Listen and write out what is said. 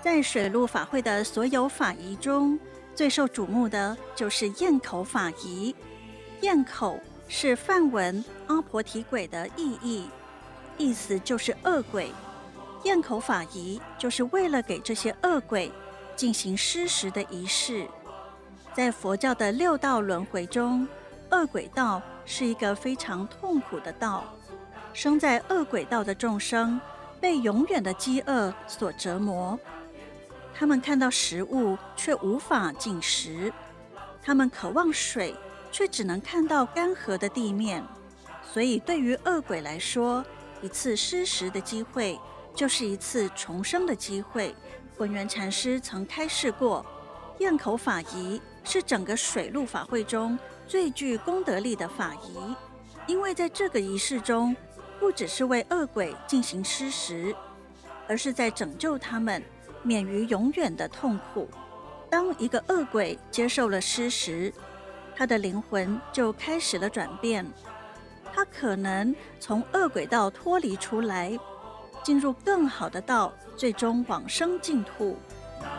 在水陆法会的所有法仪中，最受瞩目的就是咽口法仪。咽口是梵文阿婆提鬼的意义，意思就是恶鬼。咽口法仪就是为了给这些恶鬼进行施食的仪式。在佛教的六道轮回中，恶鬼道是一个非常痛苦的道。生在恶鬼道的众生被永远的饥饿所折磨，他们看到食物却无法进食，他们渴望水却只能看到干涸的地面。所以对于恶鬼来说，一次施食的机会就是一次重生的机会。文渊禅师曾开示过，咽口法仪是整个水陆法会中最具功德力的法仪，因为在这个仪式中，不只是为恶鬼进行施食，而是在拯救他们免于永远的痛苦。当一个恶鬼接受了施食，他的灵魂就开始了转变，他可能从恶鬼道脱离出来，进入更好的道，最终往生净土。